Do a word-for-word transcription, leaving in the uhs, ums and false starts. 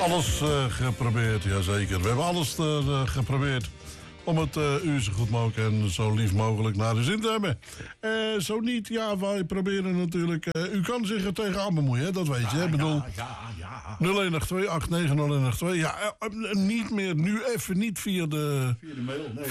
Alles uh, geprobeerd, jazeker. We hebben alles uh, geprobeerd om het uh, u zo goed mogelijk en zo lief mogelijk naar de zin te hebben. Uh, zo niet, ja, wij proberen natuurlijk... Uh, u kan zich er tegenaan bemoeien, hè? Dat weet je. Ja, hè? Ik bedoel, ja, ja, ja. nul een acht twee acht negen nul een acht twee. Ja, uh, uh, niet meer, nu even niet via de... Via de mail, nee.